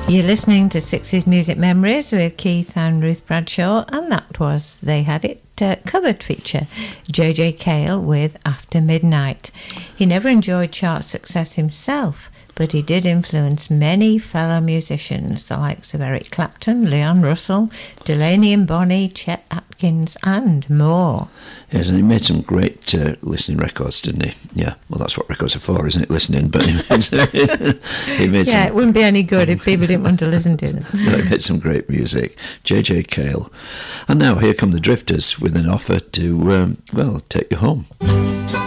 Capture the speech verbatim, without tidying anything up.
You're listening to sixties Music Memories with Keith and Ruth Bradshaw, and that was They Had It uh, covered feature, J J Cale with After Midnight. He never enjoyed chart success himself, but he did influence many fellow musicians, the likes of Eric Clapton, Leon Russell, Delaney and Bonnie, Chet Atkins, and more. Yes, and he made some great uh, listening records, didn't he? Yeah, well, that's what records are for, isn't it, listening? But he made, he made yeah, some... it wouldn't be any good if people didn't want to listen to them. No, he made some great music, J J Cale. And now here come the Drifters with an offer to, um, well, take you home.